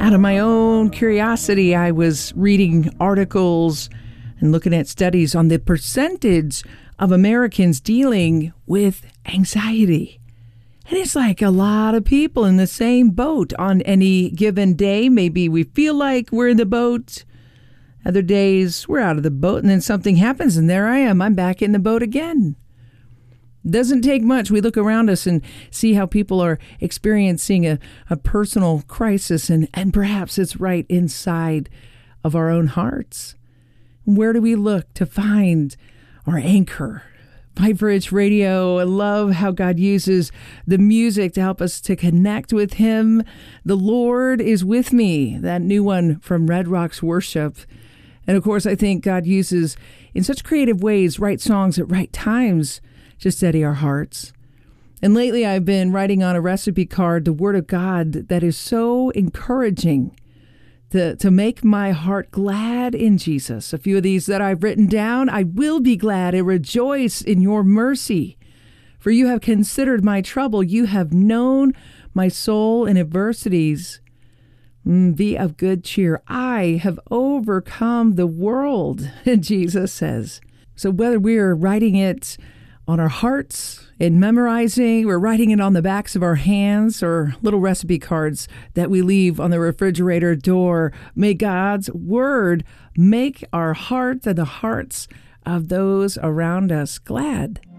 Out of my own curiosity, I was reading articles and looking at studies on the percentage of Americans dealing with anxiety. And it's like a lot of people in the same boat on any given day. Maybe we feel like we're in the boat. Other days, we're out of the boat, and then something happens, and there I am. I'm back in the boat again. Doesn't take much. We look around us and see how people are experiencing a personal crisis, and perhaps it's right inside of our own hearts. Where do we look to find our anchor? Piper Ridge Radio. I love how God uses the music to help us to connect with Him. The Lord is with me, that new one from Red Rocks Worship. And of course, I think God uses in such creative ways right songs at right times to steady our hearts. And lately, I've been writing on a recipe card the Word of God that is so encouraging to make my heart glad in Jesus. A few of these that I've written down. I will be glad and rejoice in your mercy. For you have considered my trouble. You have known my soul in adversities. Be of good cheer. I have overcome the world, Jesus says. So whether we're writing it on our hearts and memorizing, we're writing it on the backs of our hands, or little recipe cards that we leave on the refrigerator door, may God's word make our hearts and the hearts of those around us glad.